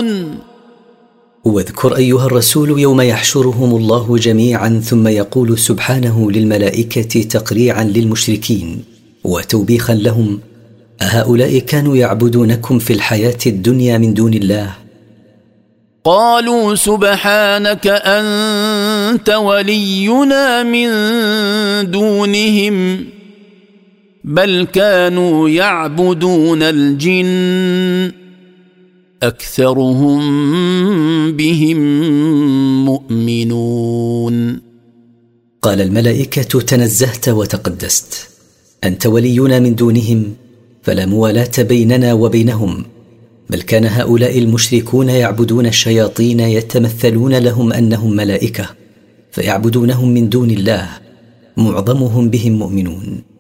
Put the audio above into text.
واذكر أيها الرسول يوم يحشرهم الله جميعا ثم يقول سبحانه للملائكة تقريعا للمشركين وتوبيخا لهم: أهؤلاء كانوا يعبدونكم في الحياة الدنيا من دون الله؟ قالوا سبحانك أنت ولينا من دونهم بل كانوا يعبدون الجن أكثرهم بهم مؤمنون. قال الملائكة: تنزهت وتقدست، أنت ولينا من دونهم، فلا موالاة بيننا وبينهم، بل كان هؤلاء المشركون يعبدون الشياطين يتمثلون لهم أنهم ملائكة، فيعبدونهم من دون الله، معظمهم بهم مؤمنون.